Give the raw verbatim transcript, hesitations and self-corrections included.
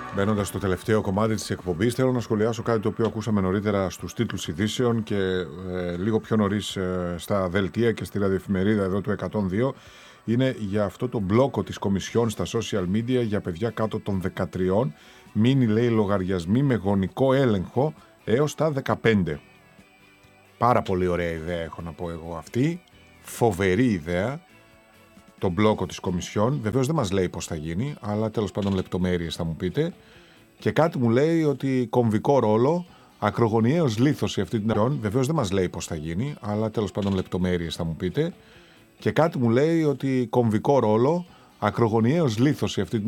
Μπαίνοντας στο τελευταίο κομμάτι της εκπομπής, θέλω να σχολιάσω κάτι το οποίο ακούσαμε νωρίτερα στους τίτλους ειδήσεων και ε, λίγο πιο νωρίς ε, στα δελτία και στη ραδιοεφημερίδα εδώ του εκατόν δύο. Είναι για αυτό το μπλόκο της Κομισιόν στα social media για παιδιά κάτω των δεκατριών. Μείνει, λέει, λογαριασμοί με γονικό έλεγχο έως τα δεκαπέντε. Πάρα πολύ ωραία ιδέα έχω να πω εγώ αυτή. Φοβερή ιδέα. Το μπλόκο της Κομισιόν. Βεβαίως δεν μας λέει πώς θα γίνει, αλλά τέλος πάντων λεπτομέρειες θα μου πείτε. Και κάτι μου λέει ότι κομβικό ρόλο, ακρογωνιαίος λίθος σε αυτή την αρχή. Βεβαίως δεν μας λέει πώς θα γίνει, αλλά τέλος πάντων λεπτομέρειες θα μου πείτε. Και κάτι μου λέει ότι κομβικό ρόλο, ακρογωνιαίος λίθος σε αυτή την